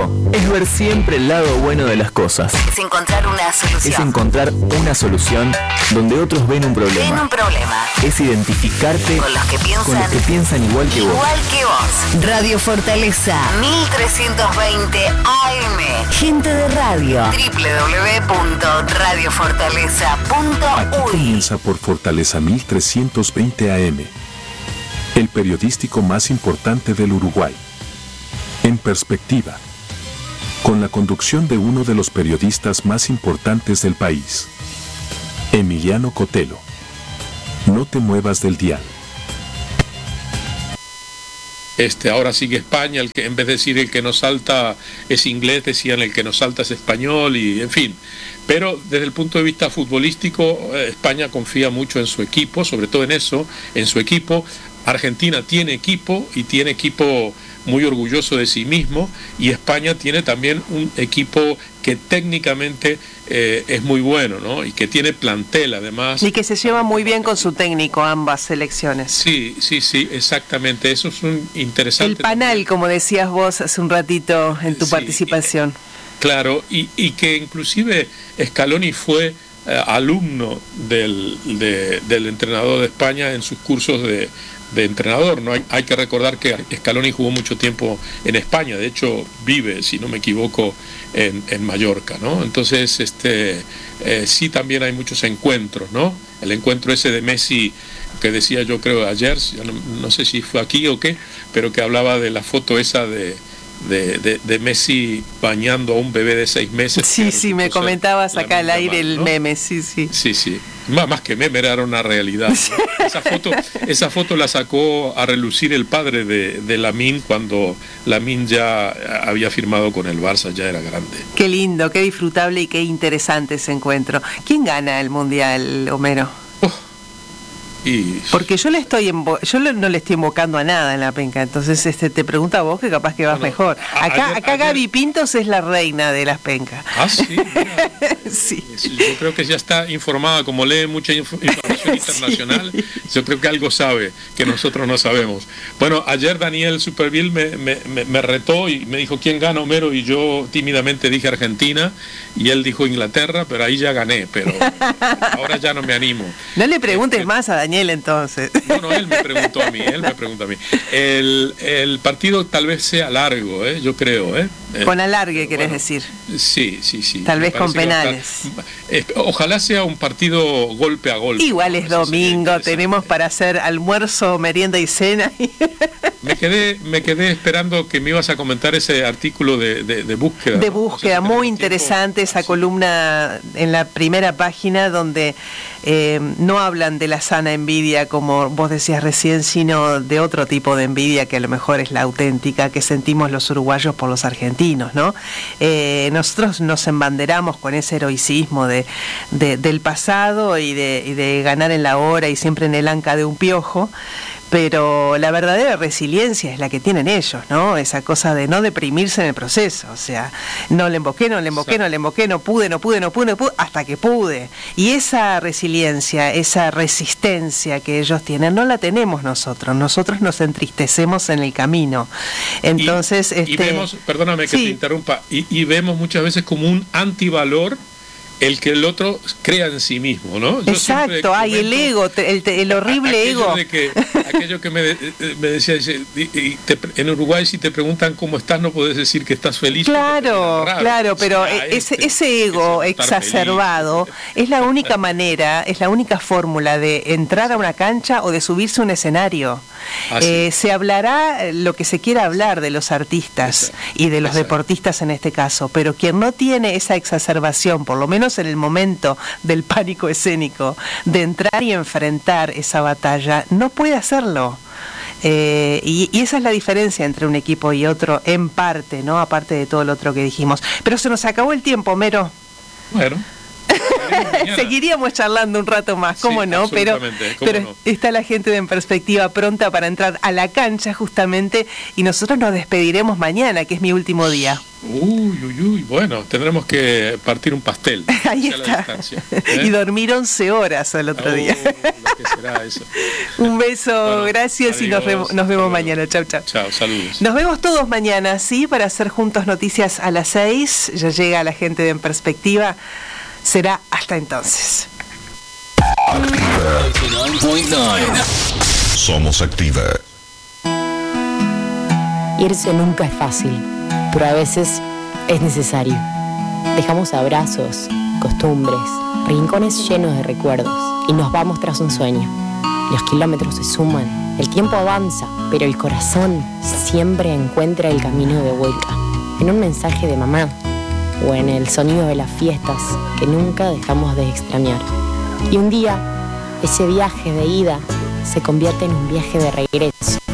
periodismo es ver siempre el lado bueno de las cosas. Es encontrar una solución. Es encontrar una solución donde otros ven un problema. Es identificarte con los que piensan igual que vos. Radio Fortaleza 1320 AM. Gente de radio. www.radiofortaleza.uy. Comienza por Fortaleza 1320 AM. El periodístico más importante del Uruguay. En perspectiva. Con la conducción de uno de los periodistas más importantes del país. Emiliano Cotelo. No te muevas del dial. Ahora sigue España, el que en vez de decir el que nos salta es inglés, decían el que nos salta es español, y en fin. Pero desde el punto de vista futbolístico, España confía mucho en su equipo, sobre todo en eso, en su equipo. Argentina tiene equipo y tiene equipo muy orgulloso de sí mismo, y España tiene también un equipo que técnicamente es muy bueno, ¿no? Y que tiene plantel además. Y que se lleva muy bien con su técnico ambas selecciones. Sí, exactamente. Eso es un interesante. El panal, como decías vos hace un ratito en tu participación. Claro, y que inclusive Scaloni fue alumno del entrenador de España en sus cursos de entrenador, ¿no? Hay que recordar que Scaloni jugó mucho tiempo en España, de hecho vive, si no me equivoco, en Mallorca, ¿no? Entonces, sí, también hay muchos encuentros, ¿no? El encuentro ese de Messi que decía, yo creo ayer, no sé si fue aquí o qué, pero que hablaba de la foto esa de Messi bañando a un bebé de 6 meses. Sí, me comentabas acá al aire el meme, sí. Sí. Más que meme, era una realidad, ¿no? Esa foto la sacó a relucir el padre de Lamine cuando Lamine ya había firmado con el Barça, ya era grande. Qué lindo, qué disfrutable y qué interesante ese encuentro. ¿Quién gana el Mundial, Homero? Porque yo no le estoy invocando a nada en la penca, entonces te pregunto a vos, que capaz que vas mejor. Acá Gaby Pintos es la reina de las pencas. Sí, mira. Sí. Yo creo que ya está informada, como lee mucha información internacional, yo creo que algo sabe que nosotros no sabemos. Bueno, ayer Daniel Superville me retó y me dijo, ¿quién gana, Homero? Y yo tímidamente dije Argentina, y él dijo Inglaterra, pero ahí ya gané, pero ahora ya no me animo. No le preguntes más a Daniel entonces. No, él me preguntó a mí, El partido tal vez sea largo, yo creo. Con alargue, querés decir. Sí. Tal vez con penales. Ojalá sea un partido golpe a golpe. Igual es domingo, tenemos para hacer almuerzo, merienda y cena. Me quedé esperando que me ibas a comentar ese artículo de búsqueda. De búsqueda, muy interesante esa columna en la primera página donde no hablan de la sana envidia, como vos decías recién, sino de otro tipo de envidia que a lo mejor es la auténtica que sentimos los uruguayos por los argentinos, ¿no? Nosotros nos embanderamos con ese heroicismo del pasado y de ganar en la hora y siempre en el anca de un piojo. Pero la verdadera resiliencia es la que tienen ellos, ¿no? Esa cosa de no deprimirse en el proceso, o sea, no le emboqué, no pude, hasta que pude. Y esa resiliencia, esa resistencia que ellos tienen, no la tenemos nosotros nos entristecemos en el camino. Entonces, y vemos, perdóname que te interrumpa, y vemos muchas veces como un antivalor el que el otro crea en sí mismo, ¿no? Exacto, el ego, el horrible ego. Aquello que me decía, en Uruguay si te preguntan cómo estás no podés decir que estás feliz. Claro, pero ese ego exacerbado es la única manera, es la única fórmula de entrar a una cancha o de subirse a un escenario. Se hablará lo que se quiera hablar de los artistas y de los deportistas en este caso, pero quien no tiene esa exacerbación, por lo menos en el momento del pánico escénico, de entrar y enfrentar esa batalla, no puede hacerlo. Y esa es la diferencia entre un equipo y otro, en parte, ¿no? Aparte de todo lo otro que dijimos. Pero se nos acabó el tiempo, Homero. Bueno. Seguiríamos charlando un rato más, ¿cómo no? Pero está la gente de En Perspectiva pronta para entrar a la cancha justamente, y nosotros nos despediremos mañana, que es mi último día. Bueno, tendremos que partir un pastel. Ahí está. Y dormir 11 horas al otro día. Lo que será eso. Un beso, gracias, adiós, y nos vemos mañana. Chau. Chao, saludos. Nos vemos todos mañana, ¿sí? Para hacer juntos noticias a las 6. Ya llega la gente de En Perspectiva. Será hasta entonces. Somos Activa. Irse nunca es fácil, pero a veces es necesario. Dejamos abrazos, costumbres, rincones llenos de recuerdos y nos vamos tras un sueño. Los kilómetros se suman, el tiempo avanza, pero el corazón siempre encuentra el camino de vuelta. En un mensaje de mamá o en el sonido de las fiestas que nunca dejamos de extrañar. Y un día, ese viaje de ida se convierte en un viaje de regreso.